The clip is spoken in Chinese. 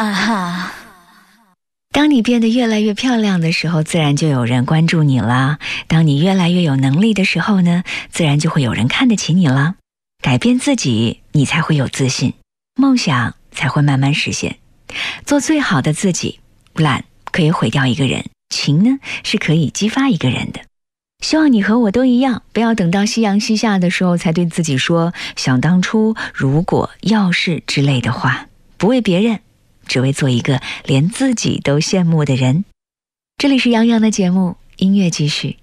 啊哈。 当你变得越来越漂亮的时候，自然就有人关注你啦。当你越来越有能力的时候呢，自然就会有人看得起你啦。改变自己，你才会有自信，梦想才会慢慢实现。做最好的自己，懒可以毁掉一个人，勤呢是可以激发一个人的。希望你和我都一样，不要等到夕阳西下的时候才对自己说想当初如果要是之类的话，不为别人，只为做一个连自己都羡慕的人。这里是杨洋的节目，音乐继续。